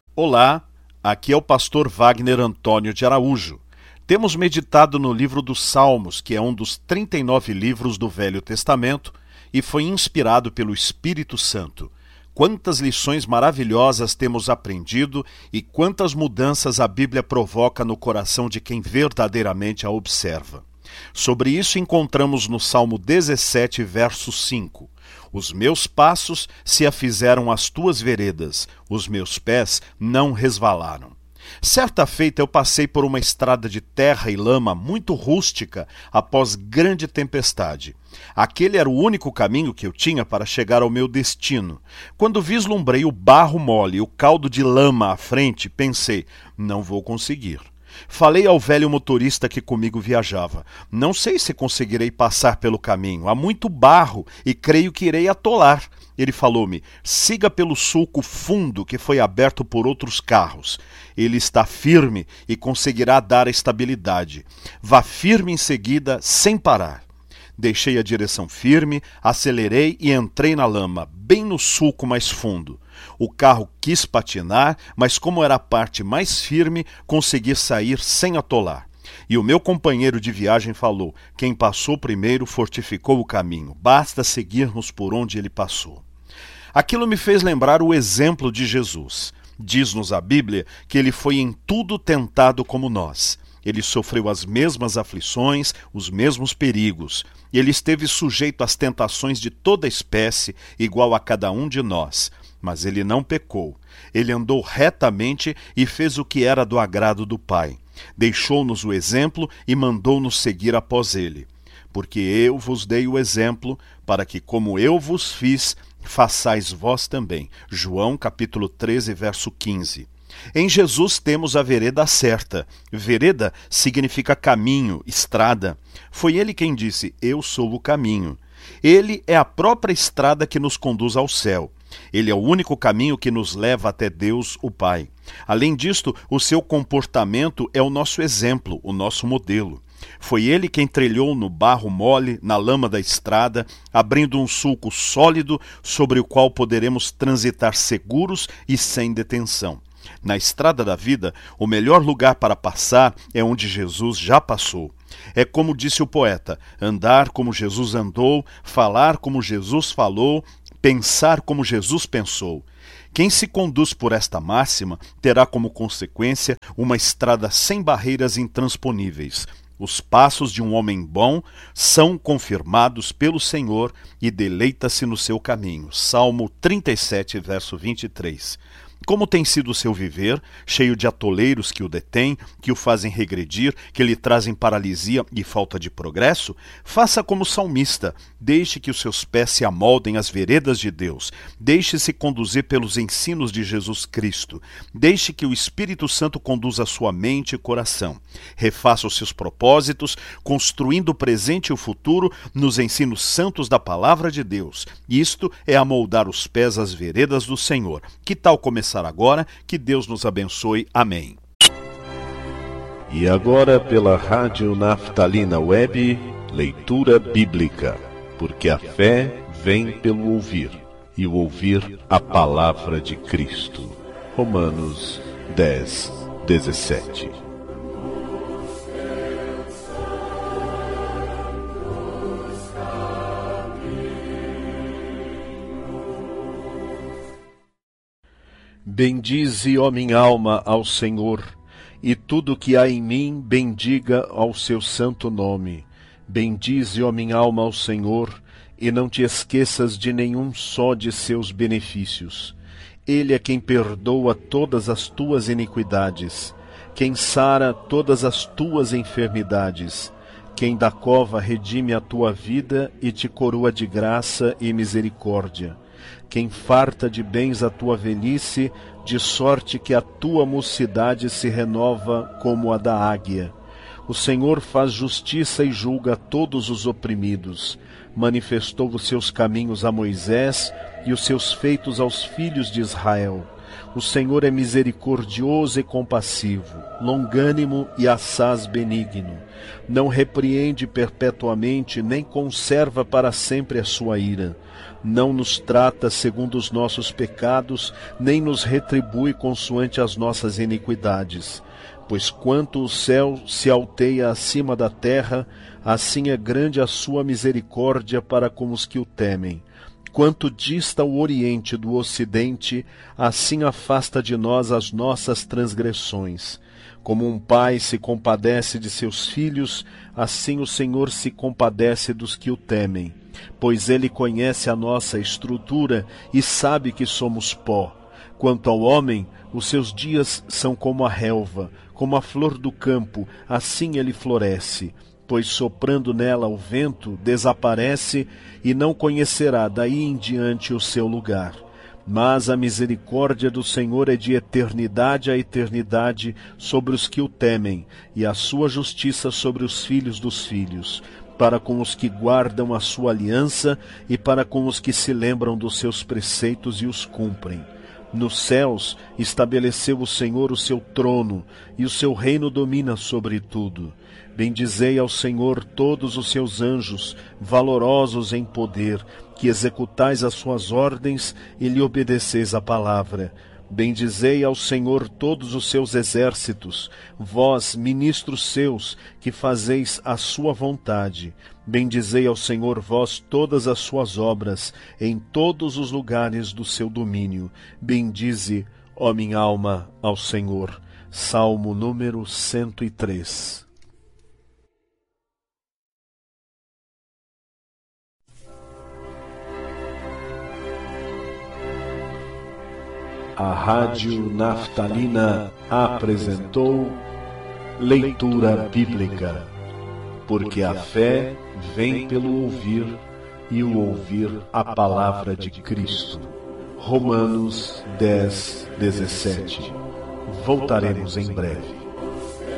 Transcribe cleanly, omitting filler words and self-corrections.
Olá, aqui é o pastor Wagner Antônio de Araújo. Temos meditado no livro dos Salmos, que é um dos 39 livros do Velho Testamento e foi inspirado pelo Espírito Santo. Quantas lições maravilhosas temos aprendido e quantas mudanças a Bíblia provoca no coração de quem verdadeiramente a observa. Sobre isso encontramos no Salmo 17, verso 5. Os meus passos se afizeram às tuas veredas, os meus pés não resvalaram. Certa feita eu passei por uma estrada de terra e lama muito rústica após grande tempestade. Aquele era o único caminho que eu tinha para chegar ao meu destino. Quando vislumbrei o barro mole e o caldo de lama à frente, pensei, não vou conseguir. Falei ao velho motorista que comigo viajava. Não sei se conseguirei passar pelo caminho. Há muito barro e creio que irei atolar. Ele falou-me, siga pelo sulco fundo que foi aberto por outros carros. Ele está firme e conseguirá dar estabilidade. Vá firme em seguida, sem parar. Deixei a direção firme, acelerei e entrei na lama, bem no sulco mais fundo. O carro quis patinar, mas como era a parte mais firme, consegui sair sem atolar. E o meu companheiro de viagem falou, quem passou primeiro fortificou o caminho, basta seguirmos por onde ele passou. Aquilo me fez lembrar o exemplo de Jesus. Diz-nos a Bíblia que ele foi em tudo tentado como nós. Ele sofreu as mesmas aflições, os mesmos perigos. Ele esteve sujeito às tentações de toda espécie, igual a cada um de nós. Mas ele não pecou. Ele andou retamente e fez o que era do agrado do Pai. Deixou-nos o exemplo e mandou-nos seguir após ele. Porque eu vos dei o exemplo, para que, como eu vos fiz, façais vós também. João capítulo 13, verso 15. Em Jesus temos a vereda certa. Vereda significa caminho, estrada. Foi ele quem disse, eu sou o caminho. Ele é a própria estrada que nos conduz ao céu. Ele é o único caminho que nos leva até Deus, o Pai. Além disto, o seu comportamento é o nosso exemplo, o nosso modelo. Foi ele quem trilhou no barro mole, na lama da estrada, abrindo um sulco sólido sobre o qual poderemos transitar seguros e sem detenção. Na estrada da vida, o melhor lugar para passar é onde Jesus já passou. É como disse o poeta, andar como Jesus andou, falar como Jesus falou, pensar como Jesus pensou. Quem se conduz por esta máxima terá como consequência uma estrada sem barreiras intransponíveis. Os passos de um homem bom são confirmados pelo Senhor e deleita-se no seu caminho. Salmo 37, verso 23. Como tem sido o seu viver, cheio de atoleiros que o detêm, que o fazem regredir, que lhe trazem paralisia e falta de progresso? Faça como salmista, deixe que os seus pés se amoldem às veredas de Deus, deixe-se conduzir pelos ensinos de Jesus Cristo, deixe que o Espírito Santo conduza a sua mente e coração, refaça os seus propósitos, construindo o presente e o futuro nos ensinos santos da Palavra de Deus. Isto é amoldar os pés às veredas do Senhor. Que tal começar agora? Que Deus nos abençoe. Amém. E agora pela Rádio Naftalina Web, leitura bíblica, porque a fé vem pelo ouvir, e o ouvir a palavra de Cristo. Romanos 10, 17. Bendize, ó minha alma, ao Senhor, e tudo que há em mim bendiga ao seu santo nome. Bendize, ó minha alma, ao Senhor, e não te esqueças de nenhum só de seus benefícios. Ele é quem perdoa todas as tuas iniquidades, quem sara todas as tuas enfermidades, quem da cova redime a tua vida e te coroa de graça e misericórdia, quem farta de bens a tua velhice, de sorte que a tua mocidade se renova como a da águia. O Senhor faz justiça e julga todos os oprimidos. Manifestou os seus caminhos a Moisés e os seus feitos aos filhos de Israel. O Senhor é misericordioso e compassivo, longânimo e assaz benigno. Não repreende perpetuamente, nem conserva para sempre a sua ira. Não nos trata segundo os nossos pecados, nem nos retribui consoante as nossas iniquidades. Pois quanto o céu se alteia acima da terra, assim é grande a sua misericórdia para com os que o temem. Quanto dista o Oriente do Ocidente, assim afasta de nós as nossas transgressões. Como um pai se compadece de seus filhos, assim o Senhor se compadece dos que o temem. Pois ele conhece a nossa estrutura e sabe que somos pó. Quanto ao homem, os seus dias são como a relva, como a flor do campo, assim ele floresce. Pois soprando nela o vento, desaparece e não conhecerá daí em diante o seu lugar. Mas a misericórdia do Senhor é de eternidade a eternidade sobre os que o temem, e a sua justiça sobre os filhos dos filhos, para com os que guardam a sua aliança e para com os que se lembram dos seus preceitos e os cumprem. Nos céus estabeleceu o Senhor o seu trono, e o seu reino domina sobre tudo. Bendizei ao Senhor todos os seus anjos, valorosos em poder, que executais as suas ordens e lhe obedeceis a palavra. Bendizei ao Senhor todos os seus exércitos, vós, ministros seus, que fazeis a sua vontade. Bendizei ao Senhor vós todas as suas obras, em todos os lugares do seu domínio. Bendize, ó minha alma, ao Senhor. Salmo número 103. A Rádio Naftalina apresentou Leitura Bíblica, porque a fé vem pelo ouvir e o ouvir a palavra de Cristo. Romanos 10:17. Voltaremos em breve.